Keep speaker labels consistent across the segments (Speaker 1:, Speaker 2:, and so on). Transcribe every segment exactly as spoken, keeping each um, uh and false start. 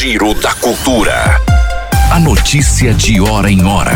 Speaker 1: Giro da Cultura. A notícia de hora em hora.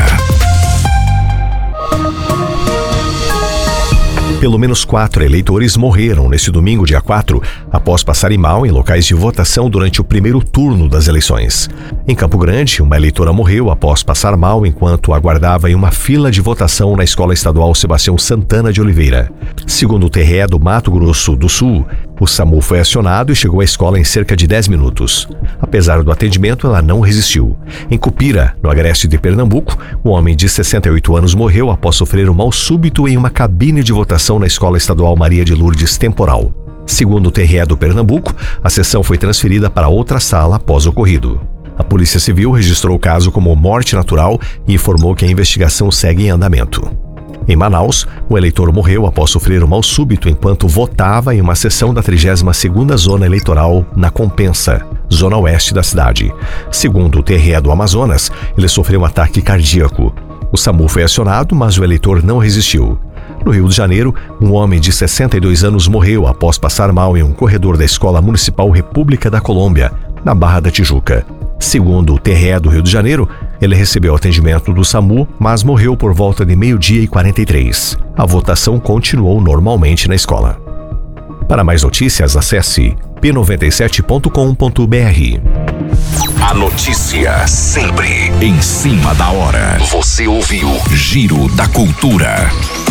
Speaker 2: Pelo menos quatro eleitores morreram neste domingo, dia quatro, após passarem mal em locais de votação durante o primeiro turno das eleições. Em Campo Grande, uma eleitora morreu após passar mal enquanto aguardava em uma fila de votação na Escola Estadual Sebastião Santana de Oliveira. Segundo o T R E do Mato Grosso do Sul, o SAMU foi acionado e chegou à escola em cerca de dez minutos. Apesar do atendimento, ela não resistiu. Em Cupira, no agreste de Pernambuco, um homem de sessenta e oito anos morreu após sofrer um mal súbito em uma cabine de votação na Escola Estadual Maria de Lourdes Temporal. Segundo o T R E do Pernambuco, a sessão foi transferida para outra sala após o ocorrido. A Polícia Civil registrou o caso como morte natural e informou que a investigação segue em andamento. Em Manaus, um eleitor morreu após sofrer um mal súbito enquanto votava em uma sessão da trigésima segunda Zona Eleitoral na Compensa, zona oeste da cidade. Segundo o T R E do Amazonas, ele sofreu um ataque cardíaco. O SAMU foi acionado, mas o eleitor não resistiu. No Rio de Janeiro, um homem de sessenta e dois anos morreu após passar mal em um corredor da Escola Municipal República da Colômbia, na Barra da Tijuca. Segundo o T R E do Rio de Janeiro, ele recebeu atendimento do SAMU, mas morreu por volta de meio-dia e quarenta e três. A votação continuou normalmente na escola. Para mais notícias, acesse p noventa e sete ponto com ponto b r.
Speaker 1: A notícia sempre em cima da hora. Você ouviu Giro da Cultura.